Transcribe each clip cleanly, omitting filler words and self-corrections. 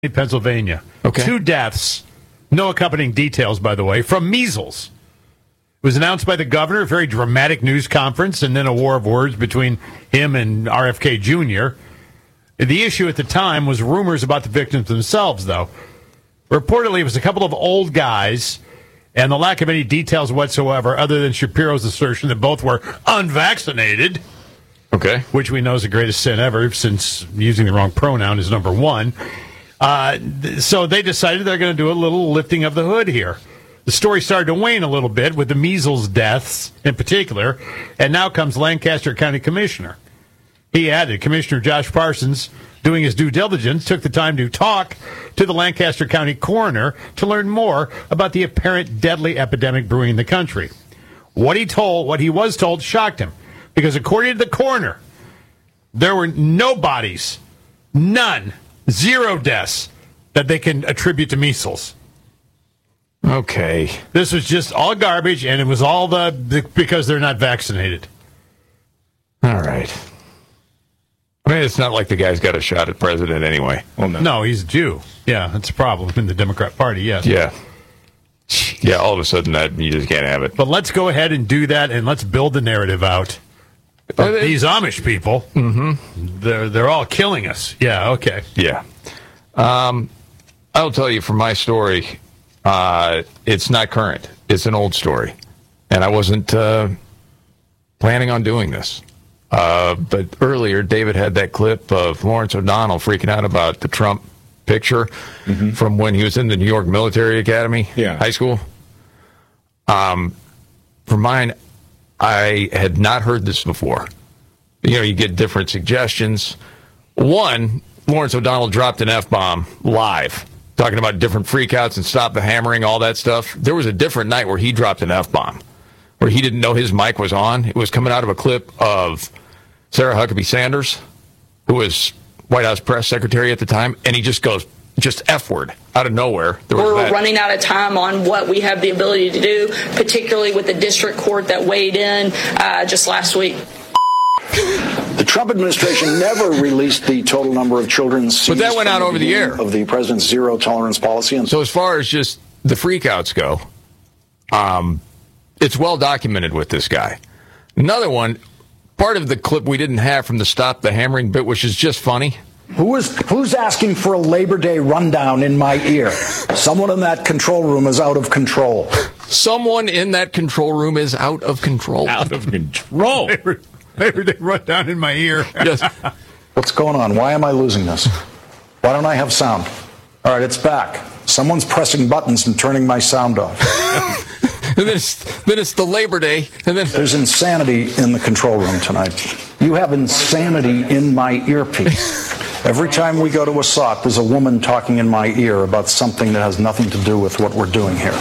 Pennsylvania. Okay. 2 deaths, no accompanying details, by the way, from measles. It was announced by the governor, a very dramatic news conference, and then a war of words between him and RFK Jr. The issue at the time was rumors about the victims themselves, though. Reportedly, it was a couple of old guys, and the lack of any details whatsoever, other than Shapiro's assertion that both were unvaccinated. Okay. Which we know is the greatest sin ever, since using the wrong pronoun is number one. So they decided they're going to do a little lifting of the hood here. The story started to wane a little bit with the measles deaths in particular, and now comes Lancaster County Commissioner. He added, Commissioner Josh Parsons, doing his due diligence, took the time to talk to the Lancaster County coroner to learn more about the apparent deadly epidemic brewing in the country. What he was told shocked him, because according to the coroner, there were no bodies, none, 0 deaths that they can attribute to measles. Okay. This was just all garbage, and it was all because they're not vaccinated. All right. I mean, it's not like the guy's got a shot at president anyway. Well, no, he's a Jew. Yeah, that's a problem in the Democrat Party, yes. Yeah. Yeah, all of a sudden that you just can't have it. But let's go ahead and do that, and let's build the narrative out. These Amish people, they're all killing us. Yeah, okay. Yeah. I'll tell you from my story, it's not current. It's an old story. And I wasn't planning on doing this. But earlier, David had that clip of Lawrence O'Donnell freaking out about the Trump picture from when he was in the New York Military Academy, high school. For mine, I had not heard this before. You know, you get different suggestions. One, Lawrence O'Donnell dropped an F-bomb live, talking about different freakouts and stop the hammering, all that stuff. There was a different night where he dropped an F-bomb, where he didn't know his mic was on. It was coming out of a clip of Sarah Huckabee Sanders, who was White House press secretary at the time, and he just goes, just F-word out of nowhere. We're running out of time on what we have the ability to do, particularly with the district court that weighed in just last week. The Trump administration never released the total number of children seized, but that went out over the air, of the president's zero tolerance policy. And so as far as just the freakouts go, it's well documented with this guy. Another one, part of the clip we didn't have from the stop the hammering bit, which is just funny. Who's asking for a Labor Day rundown in my ear? Someone in that control room is out of control. Someone in that control room is out of control. Out of control. Labor Day rundown in my ear. Yes. What's going on? Why am I losing this? Why don't I have sound? All right, it's back. Someone's pressing buttons and turning my sound off. And then it's the Labor Day. And then there's insanity in the control room tonight. You have insanity in my earpiece. Every time we go to a SOT, there's a woman talking in my ear about something that has nothing to do with what we're doing here.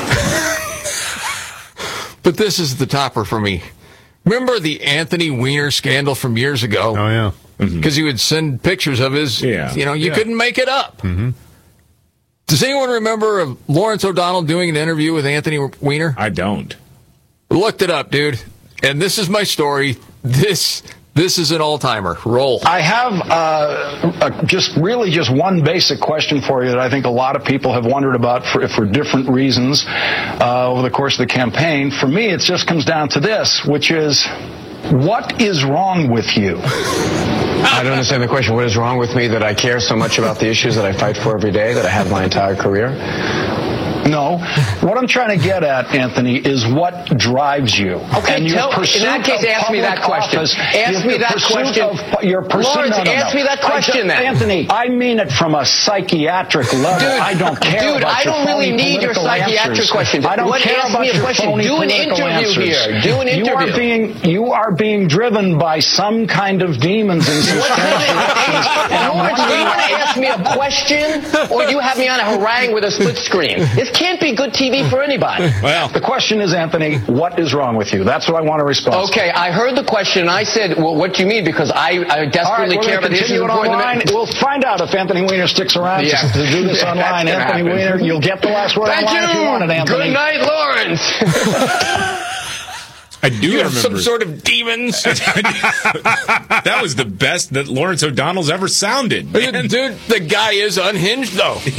But this is the topper for me. Remember the Anthony Weiner scandal from years ago? Oh, yeah. Because he would send pictures of his, you couldn't make it up. Mm-hmm. Does anyone remember of Lawrence O'Donnell doing an interview with Anthony Weiner? I don't. Looked it up, dude. And this is my story. This is an all-timer. Roll. I have just one basic question for you that I think a lot of people have wondered about for different reasons over the course of the campaign. For me, it just comes down to this, which is, what is wrong with you? I don't understand the question. What is wrong with me that I care so much about the issues that I fight for every day, that I have my entire career? No. What I'm trying to get at, Anthony, is what drives you. Okay, in that case, ask me that question. Ask me that question. Lawrence, ask me that question then. Anthony, I mean it from a psychiatric level. Dude, I don't care about I don't really need your psychiatric questions. I don't care about your phony political answers. Do an interview here. You are being driven by some kind of demons in suspension. Lawrence, do you want to ask me a question, or do you have me on a harangue with a split screen? This can't be good TV for anybody. Well, the question is, Anthony, what is wrong with you? That's what I want to respond to. Okay, I heard the question, and I said, well, what do you mean? Because I desperately care about the issue. We'll find out if Anthony Weiner sticks around to do this online. Anthony Weiner, you'll get the last word online if you want it, Anthony. Good night, Lawrence. I do You have remember. some sort of demons. That was the best that Lawrence O'Donnell's ever sounded. Dude, the guy is unhinged, though.